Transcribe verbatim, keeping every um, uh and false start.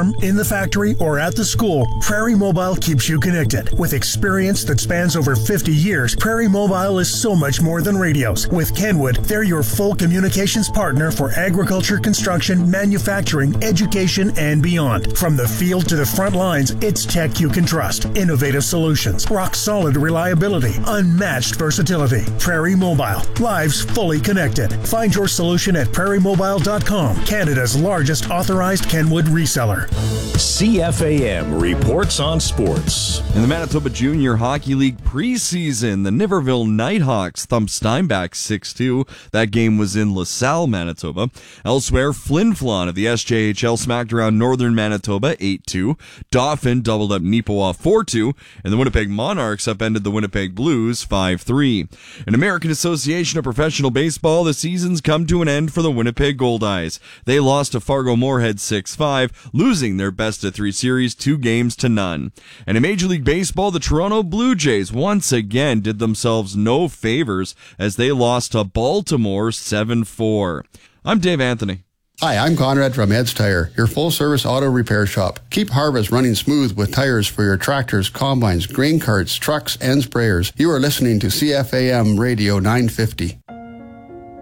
farm, in the factory, or at the school, Prairie Mobile keeps you connected. With experience that spans over fifty years, Prairie Mobile is so much more than radios. With Kenwood, they're your full communications partner for agriculture, construction, manufacturing, education, and beyond. From the field to the front lines, it's tech you can trust. Innovative solutions, rock-solid reliability, unmatched versatility. Prairie Mobile, lives fully connected. Find your solution at prairie mobile dot com, Canada's largest authorized Kenwood reseller. C F A M reports on sports. In the Manitoba Junior Hockey League preseason, the Niverville Nighthawks thumped Steinbach six two. That game was in LaSalle, Manitoba. Elsewhere, Flin Flon of the S J H L smacked around Northern Manitoba eight two. Dauphin doubled up Neepawa four two. And the Winnipeg Monarchs upended the Winnipeg Blues five three. In American Association of Professional Baseball, the season's come to an end for the Winnipeg Goldeyes. They lost to Fargo Moorhead six five, losing their best of three series two games to none. And in Major League Baseball, the Toronto Blue Jays once again did themselves no favors as they lost to Baltimore seven four. I'm Dave Anthony. Hi, I'm Conrad from Ed's Tire, your full-service auto repair shop. Keep harvest running smooth with tires for your tractors, combines, grain carts, trucks, and sprayers. You are listening to C F A M Radio nine fifty.